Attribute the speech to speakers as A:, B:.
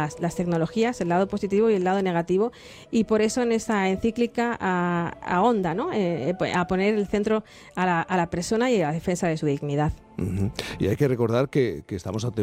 A: las tecnologías, el lado positivo y el lado negativo, y por eso en esta encíclica ahonda, ¿no? A poner el centro a la persona y a la defensa de su dignidad.
B: Y hay que recordar que estamos ante